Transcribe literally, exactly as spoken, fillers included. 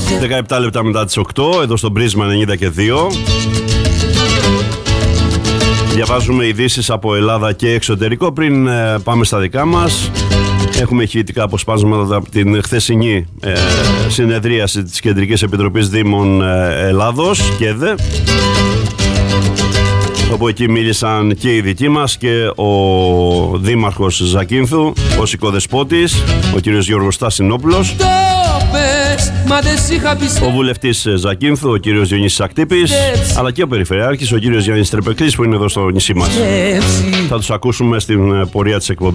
δεκαεπτά λεπτά μετά τις οκτώ, εδώ στο Πρίσμα ενενήντα και δύο. Διαβάζουμε ειδήσεις από Ελλάδα και εξωτερικό. Πριν ε, πάμε στα δικά μας, έχουμε ηχητικά αποσπάσματα από την χθεσινή ε, συνεδρίαση της Κεντρικής Επιτροπής Δήμων ε, Ελλάδος, ΚΕΔΕ, όπου εκεί μίλησαν και οι δικοί μας και ο Δήμαρχος Ζακίνθου, ο οικοδεσπότης, ο κύριος Γιώργος Τασινόπουλος, ο βουλευτής Ζακίνθου, ο κύριος Διονύσης Ακτύπης, αλλά και ο Περιφερειάρχης, ο κύριος Γιάννης Τρεπεκλής, που είναι εδώ στο νησί μας. Θα τους ακούσουμε στην πορεία της εκπομπής.